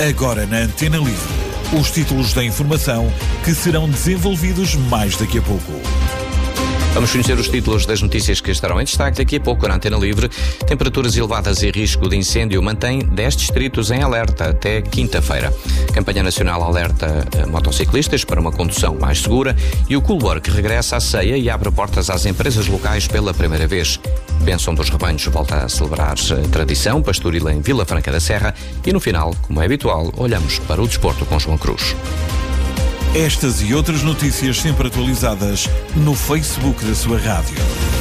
Agora na Antena Livre, os títulos da informação que serão desenvolvidos mais daqui a pouco. Vamos conhecer os títulos das notícias que estarão em destaque daqui a pouco na Antena Livre. Temperaturas elevadas e risco de incêndio mantém 10 distritos em alerta até quinta-feira. Campanha Nacional alerta motociclistas para uma condução mais segura e o Coolwork regressa à ceia e abre portas às empresas locais pela primeira vez. Bênção dos Rebanhos volta a celebrar a tradição pastoril em Vila Franca da Serra e no final, como é habitual, olhamos para o desporto com João Cruz. Estas e outras notícias sempre atualizadas no Facebook da sua rádio.